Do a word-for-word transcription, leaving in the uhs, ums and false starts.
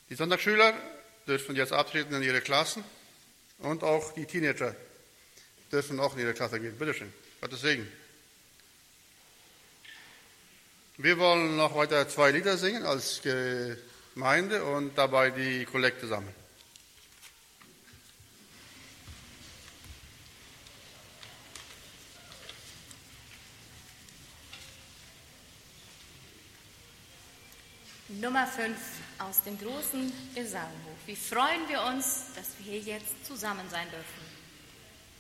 Die Sonntagsschüler dürfen jetzt abtreten in ihre Klassen und auch die Teenager dürfen auch in ihre Klasse gehen. Bitte schön. Gottes Segen. Wir wollen noch weiter zwei Lieder singen als Gemeinde und dabei die Kollekte sammeln. Nummer fünf aus dem großen Gesangbuch. Wie freuen wir uns, dass wir hier jetzt zusammen sein dürfen.